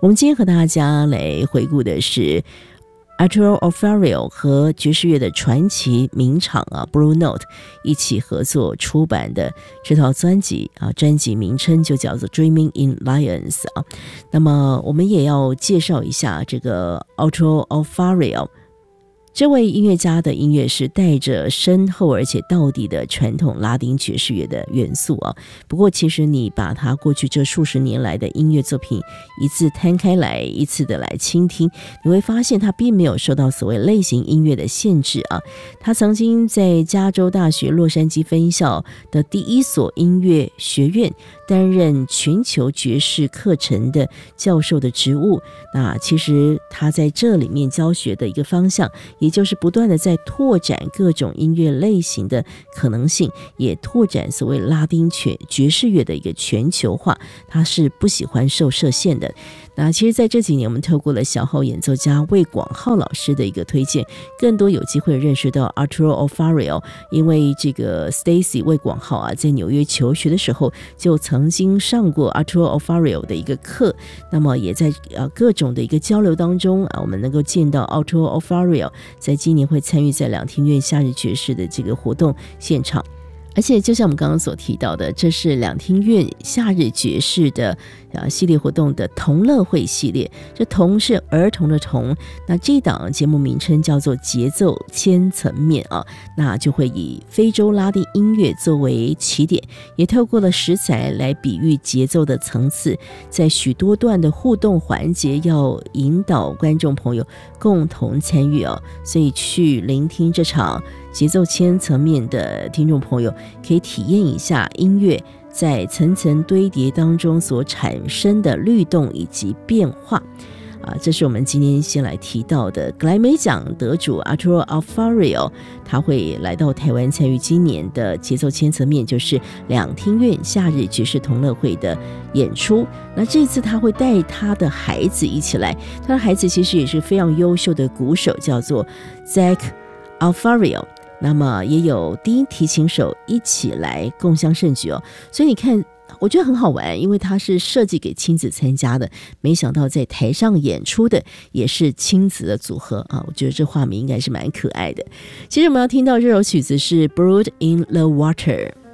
我们今天和大家来回顾的是Arturo Alfario 和爵士乐的传奇名厂Blue Note 一起合作出版的这套专辑专辑名称就叫做 Dreaming in Lions 那么我们也要介绍一下这个 Arturo Alfario。这位音乐家的音乐是带着深厚而且道地的传统拉丁爵士乐的元素不过其实你把他过去这数十年来的音乐作品一次摊开来，一次的来倾听，你会发现他并没有受到所谓类型音乐的限制他曾经在加州大学洛杉矶分校的第一所音乐学院担任全球爵士课程的教授的职务。那其实他在这里面教学的一个方向，也就是不断的在拓展各种音乐类型的可能性，也拓展所谓拉丁爵士乐的一个全球化，他是不喜欢受设限的。那其实在这几年我们透过了小号演奏家魏广浩老师的一个推荐，更多有机会认识到 Arturo Alfario， 因为这个 Stacy 魏广浩在纽约求学的时候就曾经上过 Arturo Alfario 的一个课，那么也在各种的一个交流当中我们能够见到 Arturo Alfario 在今年会参与在两厅院夏日爵士的这个活动现场。而且就像我们刚刚所提到的，这是两厅院夏日爵士的系列活动的同乐会系列，这同是儿童的童，那这档节目名称叫做节奏千层面那就会以非洲拉丁音乐作为起点，也透过了食材来比喻节奏的层次，在许多段的互动环节要引导观众朋友共同参与所以去聆听这场节奏千层面的听众朋友可以体验一下音乐在层层堆叠当中所产生的律动以及变化这是我们今天先来提到的格莱美奖得主 Arturo Alfario， 他会来到台湾参与今年的节奏千层面，就是两厅院夏日爵士同乐会的演出。那这次他会带他的孩子一起来，他的孩子其实也是非常优秀的鼓手，叫做 Zach Alfario，那么也有低音提琴手一起来共襄盛举所以你看我觉得很好玩，因为它是设计给亲子参加的，没想到在台上演出的也是亲子的组合我觉得这画面应该是蛮可爱的。其实我们要听到这首曲子是 Blood in the Water。